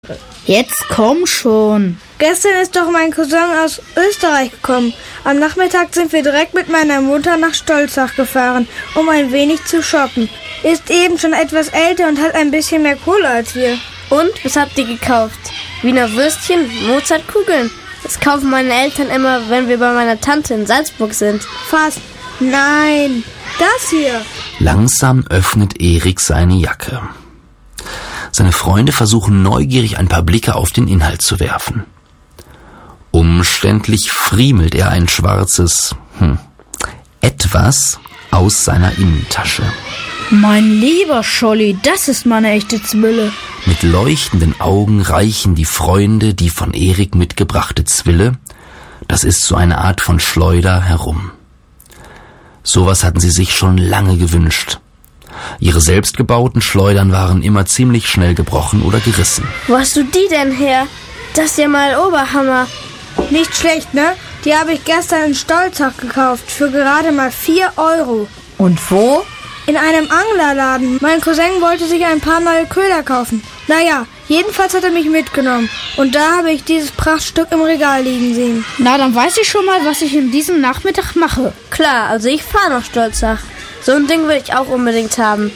Jetzt komm schon. Gestern ist doch mein Cousin aus Österreich gekommen. Am Nachmittag sind wir direkt mit meiner Mutter nach Stolzach gefahren, um ein wenig zu shoppen. Ist eben schon etwas älter und hat ein bisschen mehr Kohle als wir. Und, was habt ihr gekauft? Wiener Würstchen, Mozartkugeln. Das kaufen meine Eltern immer, wenn wir bei meiner Tante in Salzburg sind. Fast. Nein, das hier. Langsam öffnet Erik seine Jacke. Seine Freunde versuchen neugierig ein paar Blicke auf den Inhalt zu werfen. Umständlich friemelt er ein schwarzes etwas aus seiner Innentasche. Mein lieber Scholli, das ist meine echte Zwille. Mit leuchtenden Augen reichen die Freunde die von Erik mitgebrachte Zwille, das ist so eine Art von Schleuder, herum. Sowas hatten sie sich schon lange gewünscht. Ihre selbstgebauten Schleudern waren immer ziemlich schnell gebrochen oder gerissen. Wo hast du die denn her? Das ist ja mal Oberhammer. Nicht schlecht, ne? Die habe ich gestern in Stolzach gekauft, für gerade mal 4 €. Und wo? In einem Anglerladen. Mein Cousin wollte sich ein paar neue Köder kaufen. Naja, jedenfalls hat er mich mitgenommen. Und da habe ich dieses Prachtstück im Regal liegen sehen. Na, dann weiß ich schon mal, was ich in diesem Nachmittag mache. Klar, also ich fahre nach Stolzach. So ein Ding will ich auch unbedingt haben.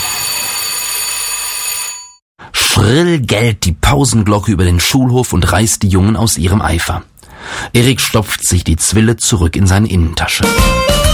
Schrill gellt die Pausenglocke über den Schulhof und reißt die Jungen aus ihrem Eifer. Erik stopft sich die Zwille zurück in seine Innentasche.